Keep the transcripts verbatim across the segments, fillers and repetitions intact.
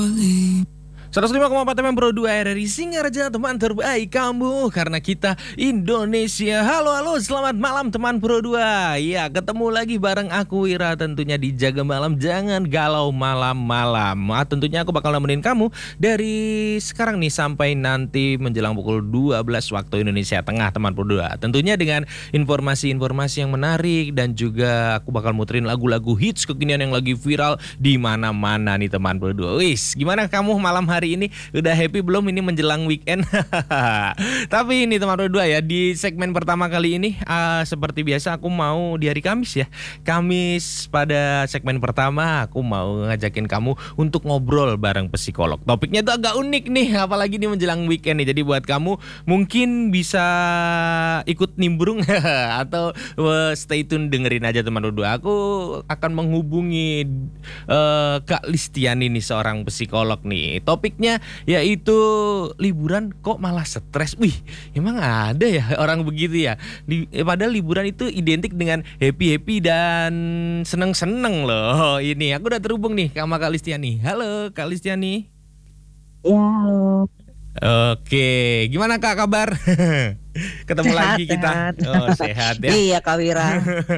seratus lima koma empat F M Pro dua R R I Singaraja, teman terbaik kamu karena kita Indonesia. Halo halo, selamat malam teman Pro dua. Ya, ketemu lagi bareng aku Wira tentunya di Jaga Malam. Jangan galau malam-malam. Nah, tentunya aku bakal nemenin kamu dari sekarang nih sampai nanti menjelang pukul dua belas waktu Indonesia Tengah teman Pro dua. Tentunya dengan informasi-informasi yang menarik dan juga aku bakal muterin lagu-lagu hits kekinian yang lagi viral di mana-mana nih teman Pro dua. Wis, gimana kamu malam hari Hari ini udah happy belum ini menjelang weekend? Tapi ini teman Pro dua ya, di segmen pertama kali ini uh, seperti biasa aku mau di hari Kamis ya. Kamis pada segmen pertama aku mau ngajakin kamu untuk ngobrol bareng psikolog. Topiknya tuh agak unik nih, apalagi nih menjelang weekend nih. Jadi buat kamu mungkin bisa ikut nimbrung atau uh, stay tune dengerin aja teman Pro dua. Aku akan menghubungi uh, Kak Listiani nih, seorang psikolog nih. Topik yaitu liburan kok malah stres. Wih, emang ada ya orang begitu ya? Di, eh, padahal liburan itu identik dengan happy-happy dan seneng-seneng loh. Ini aku udah terhubung nih sama Kak Listiani. Halo Kak Listiani. Ya, halo. Oke, gimana Kak kabar? Ketemu Sehat, lagi kita. sehat. Oh, sehat ya. Iya Kak Wira.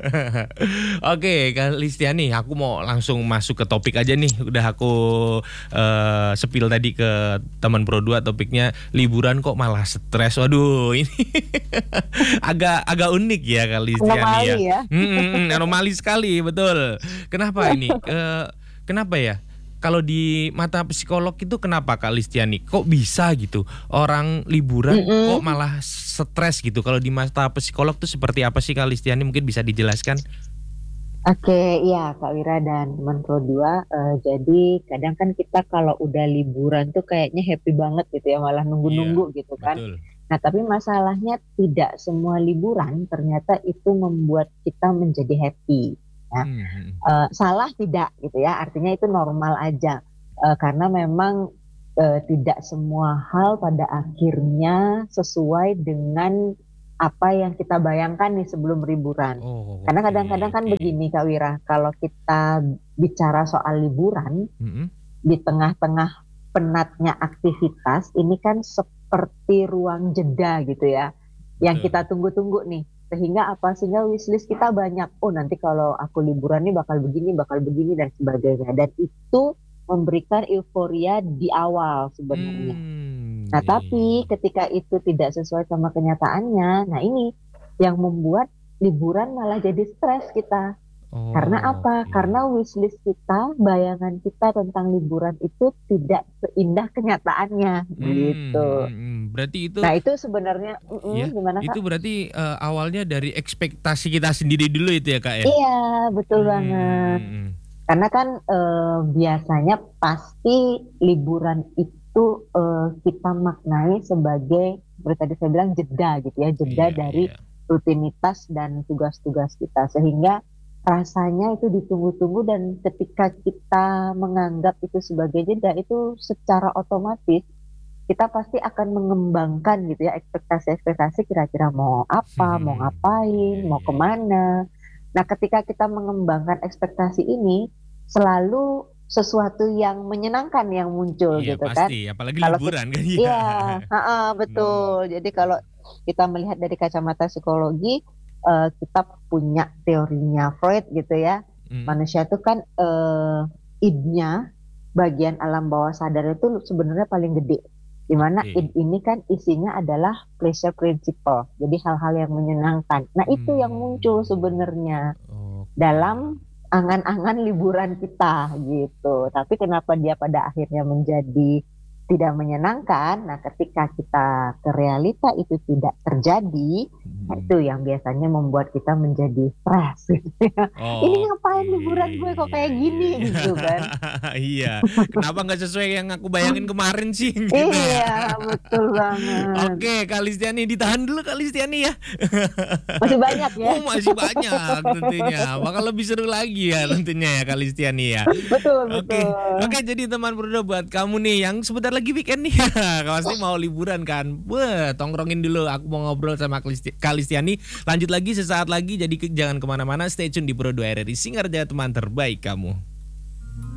Oke, Kak Listiani, aku mau langsung masuk ke topik aja nih. Udah aku uh, sepil tadi ke teman Pro dua, topiknya liburan kok malah stres. Waduh, ini agak agak unik ya Kak Listiani Anomali ya. ya. Hmm, anomali sekali, betul. Kenapa ini? Uh, kenapa ya? Kalau di mata psikolog itu kenapa Kak Listiani? Kok bisa gitu orang liburan Mm-mm. kok malah stres gitu? Kalau di mata psikolog tuh seperti apa sih Kak Listiani? Mungkin bisa dijelaskan? Oke, iya Kak Wira dan teman Pro dua. Eh, jadi kadang kan kita kalau udah liburan tuh kayaknya happy banget gitu ya, malah nunggu-nunggu gitu kan. Betul. Nah, tapi masalahnya tidak semua liburan ternyata itu membuat kita menjadi happy. Ya. Hmm. Uh, salah tidak gitu ya, artinya itu normal aja. Uh, karena memang uh, tidak semua hal pada akhirnya sesuai dengan apa yang kita bayangkan nih sebelum liburan. Oh, Karena oke, kadang-kadang kan oke. begini Kak Wira, kalau kita bicara soal liburan Mm-mm. di tengah-tengah penatnya aktivitas, ini kan seperti ruang jeda gitu ya, yang Betul. kita tunggu-tunggu nih. Sehingga apa? Sehingga wishlist kita banyak. Oh, nanti kalau aku liburan nih bakal begini, bakal begini dan sebagainya. Dan itu memberikan euforia di awal sebenarnya. Hmm, Nah, iya, tapi iya. ketika itu tidak sesuai sama kenyataannya, nah ini yang membuat liburan malah jadi stres kita. Karena Oh, apa? oke. Karena wishlist kita, bayangan kita tentang liburan itu tidak seindah kenyataannya, Hmm, gitu. hmm, hmm. Berarti itu Nah, itu sebenarnya, mm-mm, ya, gimana itu Kak? berarti eh, awalnya dari ekspektasi kita sendiri dulu itu ya Kak ya? Iya, betul banget. Hmm. Karena kan eh, biasanya pasti liburan itu eh, kita maknai sebagai, seperti tadi saya bilang, jeda gitu ya, jeda Iya, dari iya. rutinitas dan tugas-tugas kita. Sehingga rasanya itu ditunggu-tunggu dan ketika kita menganggap itu sebagai jeda, itu secara otomatis kita pasti akan mengembangkan gitu ya ekspektasi-ekspektasi kira-kira mau apa, mau Iya, ngapain, mau iya, iya. kemana. Nah, ketika kita mengembangkan ekspektasi ini, selalu sesuatu yang menyenangkan yang muncul Iya, gitu kan. pasti, apalagi Kalau kita, liburan kan ya. iya, ha-ha, Hmm. betul. Jadi kalau kita melihat dari kacamata psikologi, eh, kita punya teorinya Freud gitu ya. Hmm. Manusia itu kan eh, id-nya, bagian alam bawah sadar itu sebenarnya paling gede. Dimana Oke. id ini kan isinya adalah pleasure principle, jadi hal-hal yang menyenangkan. Nah, itu yang muncul Hmm. sebenarnya Oke. dalam angan-angan liburan kita gitu. Tapi kenapa dia pada akhirnya menjadi tidak menyenangkan? Nah, ketika kita ke realita itu tidak terjadi, nah Hmm. itu yang biasanya membuat kita menjadi stres gitu ya. Ini Oke, ngapain liburan gue kok iya, kayak iya, gini iya. gitu kan. Iya, kenapa nggak sesuai yang aku bayangin kemarin sih gitu ya. Iya, betul banget. Oke, Kak Listiani, ditahan dulu Kak Listiani ya. Masih banyak ya. Oh, masih banyak tentunya. Bakal lebih seru lagi ya tentunya ya Kak Listiani ya. Betul, Oke, oke, betul. jadi teman Bruno buat kamu nih yang sebentar lagi weekend nih, pasti mau liburan kan? Wah, tongkrongin dulu. Aku mau ngobrol sama Klisti- Kak Listiani. Lanjut lagi sesaat lagi. Jadi ke- jangan kemana-mana. Stay tune di Pro dua R R I Singaraja, teman terbaik kamu.